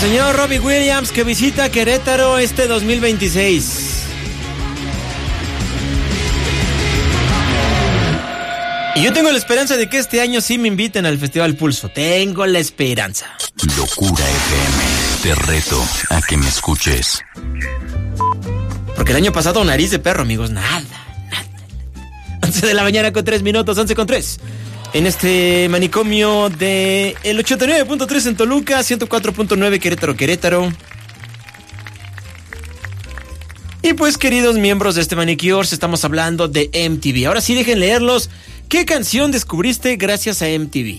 señor Robbie Williams, que visita Querétaro este 2026. Y yo tengo la esperanza de que este año sí me inviten al Festival Pulso. Tengo la esperanza. Locura FM. Te reto a que me escuches. Porque el año pasado nariz de perro, amigos. Nada. 11 de la mañana con 3 minutos, 11 con 3. En este manicomio de el 89.3 en Toluca, 104.9 Querétaro. Y pues, queridos miembros de este Manicures, estamos hablando de MTV. Ahora sí, dejen leerlos. ¿Qué canción descubriste gracias a MTV?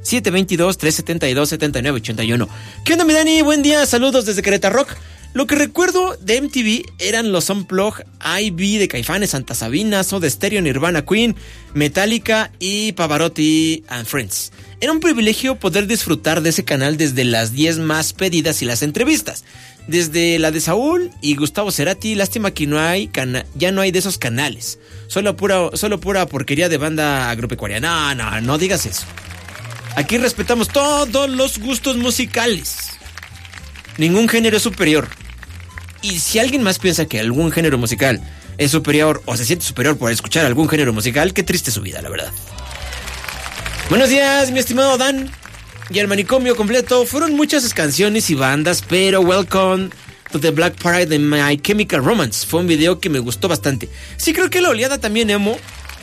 722-372-7981. ¿Qué onda, mi Dani? Buen día, saludos desde Querétaro Rock. Lo que recuerdo de MTV eran los Unplugged, I.V. de Caifanes, Santa Sabina, Soda Stereo, Nirvana, Queen, Metallica y Pavarotti and Friends. Era un privilegio poder disfrutar de ese canal desde las 10 más pedidas y las entrevistas. Desde la de Saúl y Gustavo Cerati, lástima que ya no hay de esos canales. Solo pura porquería de banda agropecuaria. No digas eso. Aquí respetamos todos los gustos musicales. Ningún género es superior. Y si alguien más piensa que algún género musical es superior o se siente superior por escuchar algún género musical, qué triste su vida, la verdad. Buenos días, mi estimado Dan. Y el manicomio completo. Fueron muchas canciones y bandas, pero Welcome to the Black Parade de My Chemical Romance fue un video que me gustó bastante. Sí, creo que la oleada también emo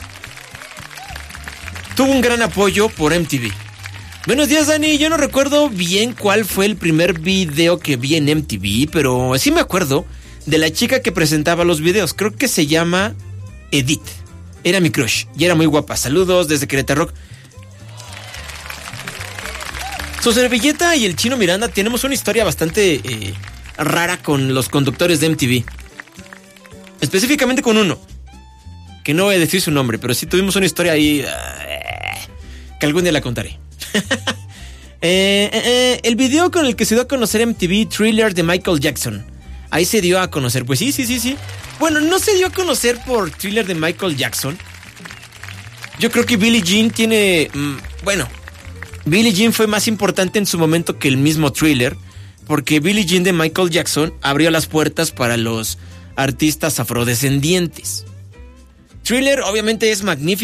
tuvo un gran apoyo por MTV. Buenos días, Dani. Yo no recuerdo bien cuál fue el primer video que vi en MTV, pero sí me acuerdo de la chica que presentaba los videos. Creo que se llama Edith. Era mi crush y era muy guapa. Saludos desde Querétaro Rock. Su servilleta y el Chino Miranda tenemos una historia bastante rara con los conductores de MTV. Específicamente con uno, que no voy a decir su nombre, pero sí tuvimos una historia ahí que algún día la contaré. El video con el que se dio a conocer MTV, Thriller de Michael Jackson. Ahí se dio a conocer, pues sí. Bueno, no se dio a conocer por Thriller de Michael Jackson. Yo creo que Billie Jean tiene... Billie Jean fue más importante en su momento que el mismo Thriller, porque Billie Jean de Michael Jackson abrió las puertas para los artistas afrodescendientes. Thriller obviamente es magnífico.